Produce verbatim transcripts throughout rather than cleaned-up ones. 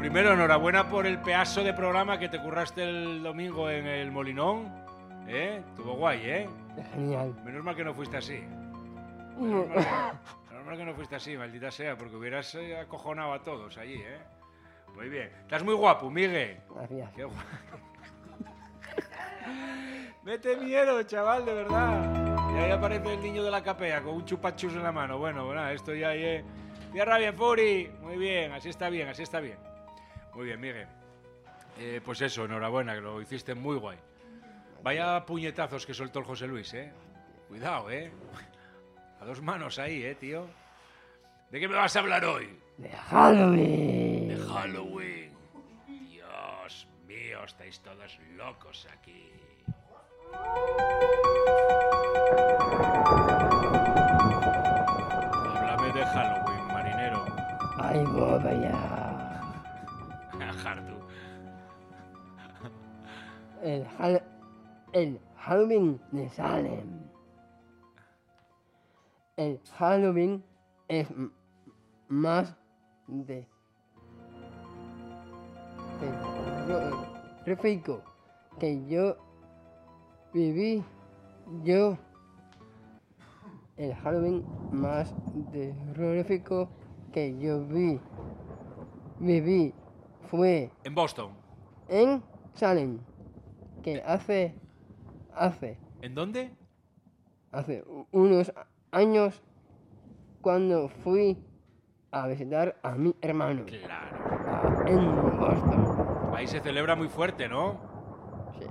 primero, enhorabuena por el pedazo de programa que te curraste el domingo en el Molinón. ¿Eh? Estuvo guay, ¿eh? Genial. Menos mal que no fuiste así. Menos mal que, menos mal que no fuiste así, maldita sea, porque hubieras eh, acojonado a todos allí, ¿eh? Muy bien. Estás muy guapo, Miguel. Gracias. Qué guapo. Mete miedo, chaval, de verdad. Y ahí aparece el niño de la capea con un chupachus en la mano. Bueno, bueno, esto ya, ¿eh? Tierra bien, Furi. Muy bien, así está bien, así está bien. Muy bien, Miguel. Eh, pues eso, enhorabuena, que lo hiciste muy guay. Vaya puñetazos que soltó el José Luis, ¿eh? Cuidado, ¿eh? A dos manos ahí, ¿eh, tío? ¿De qué me vas a hablar hoy? De Halloween. De Halloween. Dios mío, estáis todos locos aquí. Háblame de Halloween, marinero. Ay, boba ya. Hartu. El, Hall- el Halloween de Salem. El Halloween es m- más de terrorífico que yo viví. Yo el Halloween más terrorífico que yo vi viví fue En Boston. en Salem, que hace hace ¿En dónde? hace u- unos años cuando fui a visitar a mi hermano Claro. a- en Boston. Ahí se celebra muy fuerte, ¿no? Sí.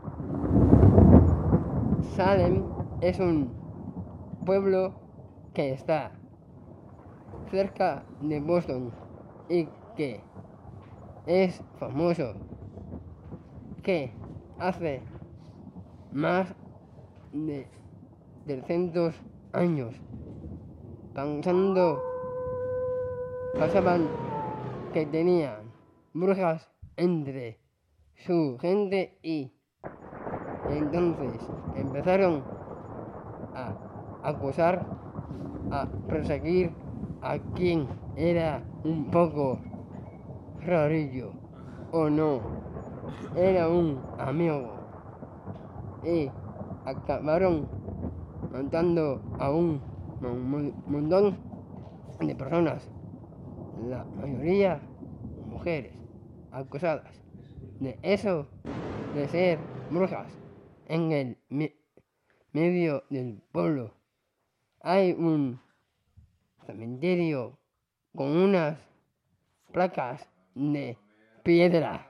Salem es un pueblo que está cerca de Boston y que es famoso, que hace más de trescientos años pensando pasaban que tenían brujas entre su gente y entonces empezaron a acusar, a perseguir a quien era un poco rarillo o no, era un amigo y acabaron matando a un mon- mon- montón de personas, la mayoría mujeres acusadas de eso, de ser brujas. En el me- medio del pueblo hay un cementerio con unas placas de piedra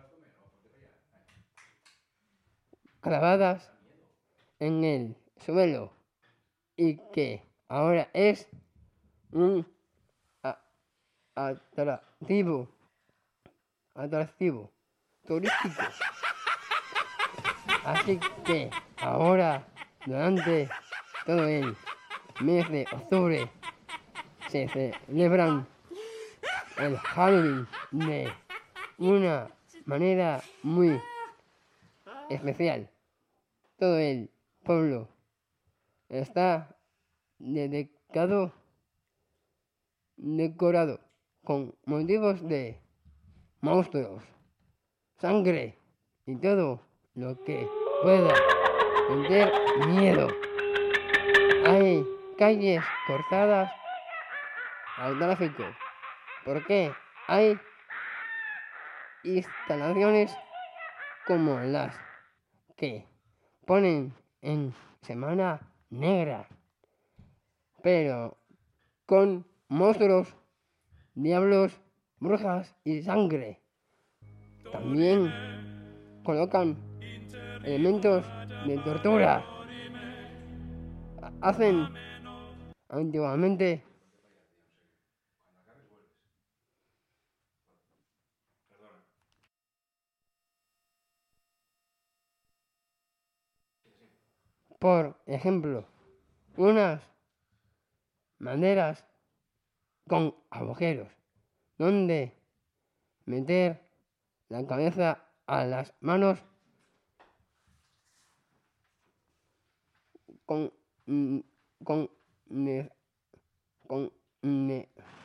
clavadas en el suelo y que ahora es un a- atractivo atractivo turístico. Así que ahora, durante todo el mes de octubre, se celebran el Halloween de una manera muy especial. Todo el pueblo está dedicado, decorado con motivos de monstruos, sangre y todo lo que pueda meter miedo. Hay calles cortadas al tráfico porque hay instalaciones como las que ponen en Semana Negra, pero con monstruos, diablos, brujas y sangre. También colocan elementos de tortura. Hacen antiguamente por ejemplo, unas maderas con agujeros donde meter la cabeza a las manos con, mm, con, ne- con ne-